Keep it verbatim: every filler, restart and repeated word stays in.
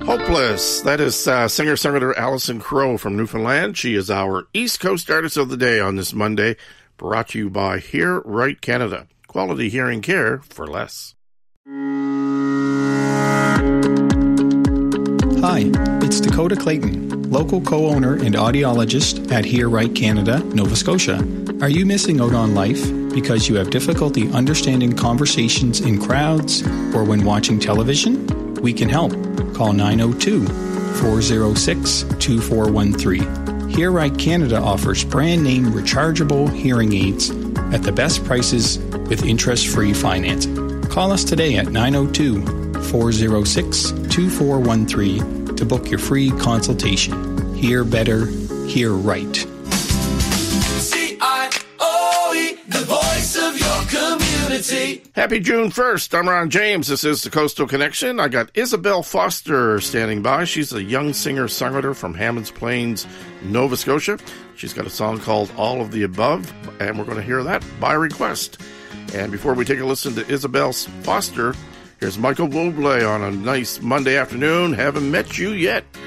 Hopeless. That is uh, singer-songwriter Alison Crowe from Newfoundland. She is our East Coast Artist of the Day on this Monday, brought to you by Hear Right Canada. Quality hearing care for less. Hi, it's Dakota Clayton, local co-owner and audiologist at Hear Right Canada, Nova Scotia. Are you missing out on life because you have difficulty understanding conversations in crowds or when watching television? We can help. Call nine oh two, four oh six, two four one three. Hear Right Canada offers brand-name rechargeable hearing aids at the best prices with interest-free financing. Call us today at nine oh two, four oh six, two four one three to book your free consultation. Hear better, hear right. C I O E, the voice of your community. Happy June first. I'm Ron James. This is the Coastal Connection. I got Isabel Foster standing by. She's a young singer-songwriter from Hammonds Plains, Nova Scotia. She's got a song called All of the Above, and we're going to hear that by request. And before we take a listen to Isabel Foster, here's Michael Bublé on a nice Monday afternoon. Haven't met you yet.